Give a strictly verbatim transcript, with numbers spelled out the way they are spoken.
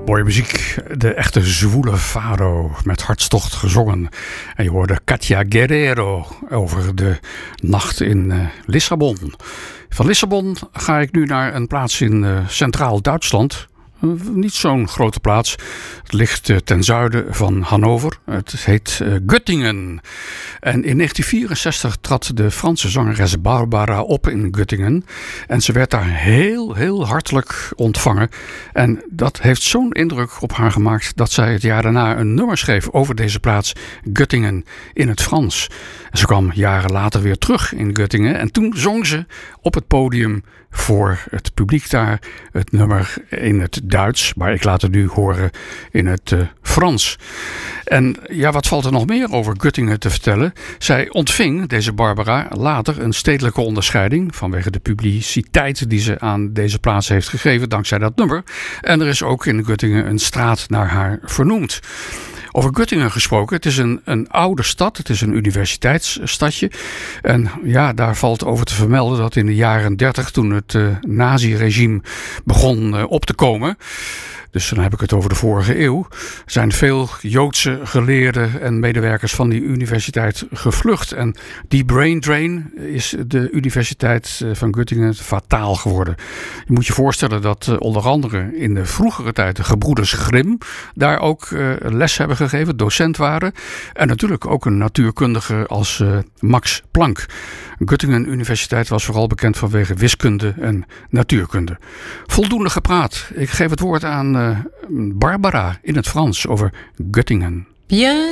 Mooie muziek, de echte zwoele fado met hartstocht gezongen. En je hoorde Katia Guerrero over de nacht in uh, Lissabon. Van Lissabon ga ik nu naar een plaats in uh, Centraal Duitsland. Uh, niet zo'n grote plaats. Het ligt uh, ten zuiden van Hannover. Het heet uh, Göttingen. En in negentien vierenzestig trad de Franse zangeres Barbara op in Göttingen. En ze werd daar heel, heel hartelijk ontvangen. En dat heeft zo'n indruk op haar gemaakt dat zij het jaar daarna een nummer schreef over deze plaats Göttingen in het Frans. En ze kwam jaren later weer terug in Göttingen. En toen zong ze op het podium voor het publiek daar het nummer in het Duits. Maar ik laat het nu horen in het uh, Frans. En ja, wat valt er nog meer over Göttingen te vertellen? Zij ontving, deze Barbara, later een stedelijke onderscheiding vanwege de publiciteit die ze aan deze plaats heeft gegeven dankzij dat nummer. En er is ook in Göttingen een straat naar haar vernoemd. Over Göttingen gesproken, het is een, een oude stad, het is een universiteitsstadje. En ja, daar valt over te vermelden dat in de jaren dertig, toen het uh, naziregime begon uh, op te komen, dus dan heb ik het over de vorige eeuw, zijn veel Joodse geleerden en medewerkers van die universiteit gevlucht. En die brain drain is de universiteit van Göttingen fataal geworden. Je moet je voorstellen dat onder andere in de vroegere tijd de gebroeders Grimm daar ook uh, les hebben gegeven, docent waren. En natuurlijk ook een natuurkundige als uh, Max Planck. Göttingen Universiteit was vooral bekend vanwege wiskunde en natuurkunde. Voldoende gepraat. Ik geef het woord aan uh, Barbara in het Frans over Göttingen. Bien.